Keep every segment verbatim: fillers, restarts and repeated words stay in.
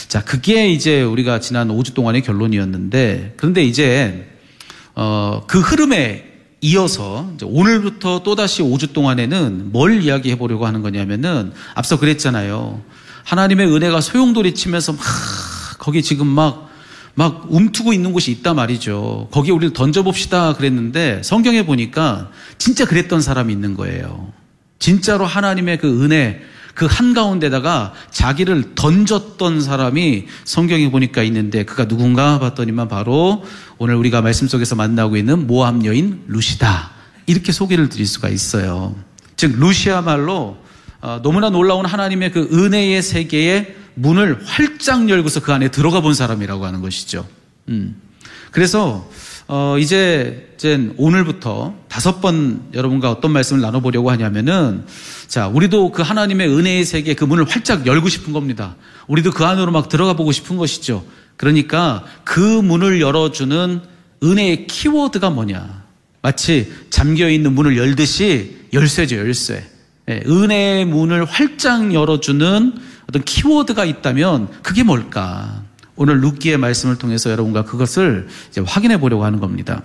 자, 그게 이제 우리가 지난 오 주 동안의 결론이었는데, 그런데 이제 어, 그 흐름에 이어서 이제 오늘부터 또다시 오 주 동안에는 뭘 이야기해 보려고 하는 거냐면은, 앞서 그랬잖아요. 하나님의 은혜가 소용돌이치면서 막 거기 지금 막 막 움트고 있는 곳이 있단 말이죠. 거기에 우리를 던져봅시다 그랬는데, 성경에 보니까 진짜 그랬던 사람이 있는 거예요. 진짜로 하나님의 그 은혜, 그 한가운데다가 자기를 던졌던 사람이 성경에 보니까 있는데, 그가 누군가 봤더니만 바로 오늘 우리가 말씀 속에서 만나고 있는 모압 여인 루시다, 이렇게 소개를 드릴 수가 있어요. 즉 루시야말로 어, 너무나 놀라운 하나님의 그 은혜의 세계에 문을 활짝 열고서 그 안에 들어가 본 사람이라고 하는 것이죠. 음. 그래서 어, 이제, 이제 오늘부터 다섯 번 여러분과 어떤 말씀을 나눠보려고 하냐면은, 자, 우리도 그 하나님의 은혜의 세계, 그 문을 활짝 열고 싶은 겁니다. 우리도 그 안으로 막 들어가 보고 싶은 것이죠. 그러니까 그 문을 열어주는 은혜의 키워드가 뭐냐. 마치 잠겨있는 문을 열듯이 열쇠죠, 열쇠. 네, 은혜의 문을 활짝 열어주는 어떤 키워드가 있다면 그게 뭘까? 오늘 룻기의 말씀을 통해서 여러분과 그것을 이제 확인해 보려고 하는 겁니다.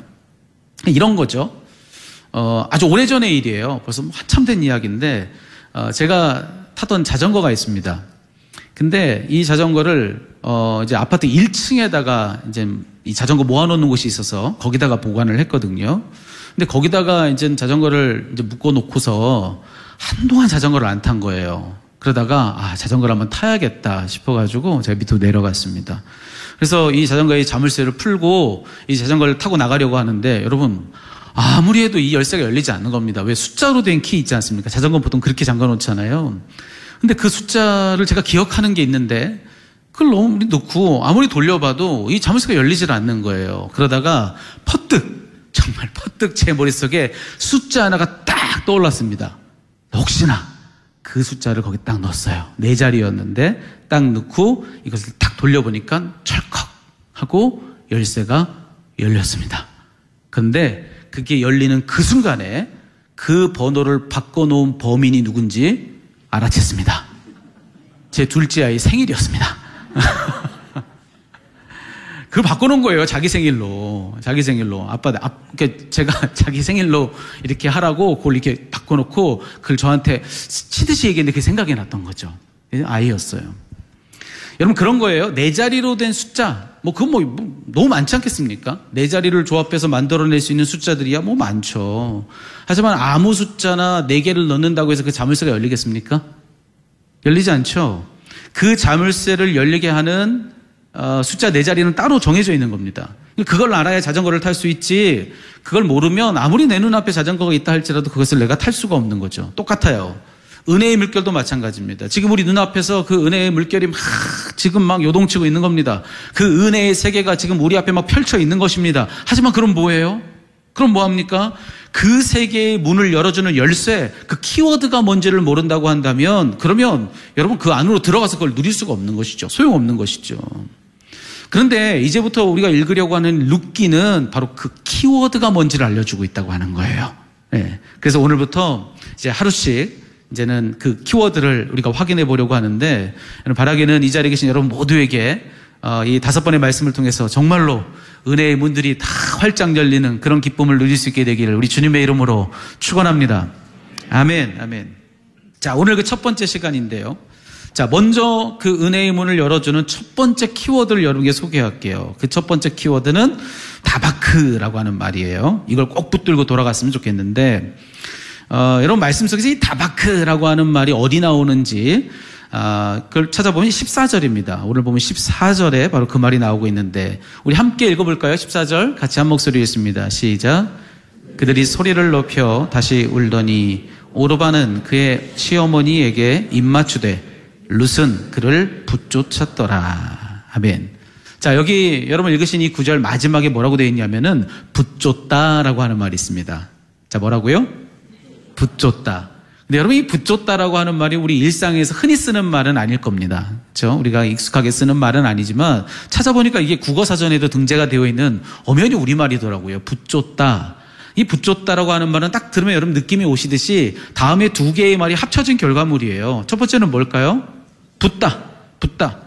이런 거죠. 어, 아주 오래전의 일이에요. 벌써 한참 된 이야기인데, 어, 제가 타던 자전거가 있습니다. 근데 이 자전거를, 어, 이제 아파트 일 층에다가 이제 이 자전거 모아놓는 곳이 있어서 거기다가 보관을 했거든요. 근데 거기다가 이제 자전거를 이제 묶어놓고서 한동안 자전거를 안 탄 거예요. 그러다가 아, 자전거를 한번 타야겠다 싶어가지고 제가 밑으로 내려갔습니다. 그래서 이 자전거의 자물쇠를 풀고 이 자전거를 타고 나가려고 하는데, 여러분 아무리 해도 이 열쇠가 열리지 않는 겁니다. 왜? 숫자로 된 키 있지 않습니까? 자전거 보통 그렇게 잠가 놓잖아요. 근데 그 숫자를 제가 기억하는 게 있는데 그걸 너무 넣고 아무리 돌려봐도 이 자물쇠가 열리질 않는 거예요. 그러다가 퍼뜩, 정말 퍼뜩 제 머릿속에 숫자 하나가 딱 떠올랐습니다. 혹시나 그 숫자를 거기 딱 넣었어요. 네 자리였는데 딱 넣고 이것을 딱 돌려보니까 철컥 하고 열쇠가 열렸습니다. 그런데 그게 열리는 그 순간에 그 번호를 바꿔놓은 범인이 누군지 알아챘습니다. 제 둘째 아이 생일이었습니다. 그걸 바꿔놓은 거예요. 자기 생일로. 자기 생일로. 아빠, 아, 그러니까 제가 자기 생일로 이렇게 하라고 그걸 이렇게 바꿔놓고 그걸 저한테 치듯이 얘기했는데 그게 생각이 났던 거죠. 아이였어요. 여러분 그런 거예요. 네 자리로 된 숫자. 뭐 그건 뭐, 뭐 너무 많지 않겠습니까? 네 자리를 조합해서 만들어낼 수 있는 숫자들이야 뭐 많죠. 하지만 아무 숫자나 네 개를 넣는다고 해서 그 자물쇠가 열리겠습니까? 열리지 않죠. 그 자물쇠를 열리게 하는 어, 숫자 네 자리는 따로 정해져 있는 겁니다. 그걸 알아야 자전거를 탈 수 있지, 그걸 모르면 아무리 내 눈앞에 자전거가 있다 할지라도 그것을 내가 탈 수가 없는 거죠. 똑같아요. 은혜의 물결도 마찬가지입니다. 지금 우리 눈앞에서 그 은혜의 물결이 막 지금 막 요동치고 있는 겁니다. 그 은혜의 세계가 지금 우리 앞에 막 펼쳐 있는 것입니다. 하지만 그럼 뭐예요? 그럼 뭐합니까? 그 세계의 문을 열어주는 열쇠, 그 키워드가 뭔지를 모른다고 한다면, 그러면 여러분 그 안으로 들어가서 그걸 누릴 수가 없는 것이죠. 소용없는 것이죠. 그런데 이제부터 우리가 읽으려고 하는 룻기는 바로 그 키워드가 뭔지를 알려주고 있다고 하는 거예요. 네. 그래서 오늘부터 이제 하루씩 이제는 그 키워드를 우리가 확인해 보려고 하는데, 바라기는 이 자리에 계신 여러분 모두에게 어, 이 다섯 번의 말씀을 통해서 정말로 은혜의 문들이 다 활짝 열리는 그런 기쁨을 누릴 수 있게 되기를 우리 주님의 이름으로 축원합니다. 아멘, 아멘. 자, 오늘 그 첫 번째 시간인데요. 자, 먼저 그 은혜의 문을 열어주는 첫 번째 키워드를 여러분께 소개할게요. 그 첫 번째 키워드는 다바크라고 하는 말이에요. 이걸 꼭 붙들고 돌아갔으면 좋겠는데, 어, 여러분 말씀 속에서 이 다바크라고 하는 말이 어디 나오는지 아, 그걸 찾아보면 십사 절입니다. 오늘 보면 십사 절에 바로 그 말이 나오고 있는데, 우리 함께 읽어볼까요? 십사 절 같이 한 목소리로 읽습니다. 시작. 그들이 소리를 높여 다시 울더니 오르바는 그의 시어머니에게 입맞추되 룻은 그를 붙쫓았더라. 아멘. 자, 여기 여러분 읽으신 이 구절 마지막에 뭐라고 되어 있냐면은 붙쫓다라고 하는 말이 있습니다. 자, 뭐라고요? 붙쫓다. 근데 여러분 이 붙쫓다라고 하는 말이 우리 일상에서 흔히 쓰는 말은 아닐 겁니다. 그렇죠? 우리가 익숙하게 쓰는 말은 아니지만 찾아보니까 이게 국어사전에도 등재가 되어 있는 엄연히 우리말이더라고요. 붙쫓다. 이 붙쫓다라고 하는 말은 딱 들으면 여러분 느낌이 오시듯이 다음에 두 개의 말이 합쳐진 결과물이에요. 첫 번째는 뭘까요? 붙다. 붙다.